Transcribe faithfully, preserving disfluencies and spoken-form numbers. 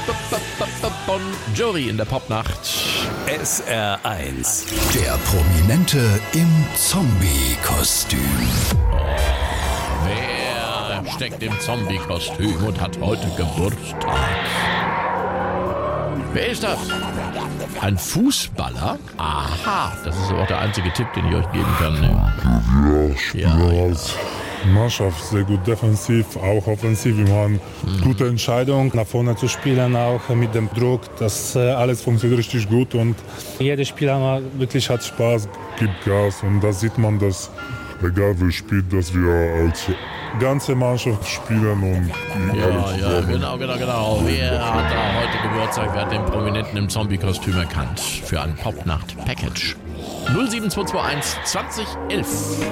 Bon Jovi in der Popnacht. S R eins. Der Prominente im Zombie-Kostüm. Wer steckt im Zombie-Kostüm und hat heute Geburtstag? Wer ist das? Ein Fußballer? Aha, das ist auch der einzige Tipp, den ich euch geben kann. Ne? Ja, Spieler ja, als Mannschaft, sehr gut defensiv, auch offensiv. Wir haben mhm. gute Entscheidung, nach vorne zu spielen, auch mit dem Druck. Das äh, alles funktioniert richtig gut und jeder Spieler wirklich hat Spaß, gibt Gas und da sieht man, dass egal wer spielt, dass wir als ganze Mannschaft spielen und ja, ja, genau, genau, genau. Wer hat da heute Geburtstag? Wer hat den Prominenten im Zombie-Kostüm erkannt? Für ein Popnacht-Package. null sieben zwei zwei eins zwanzig elf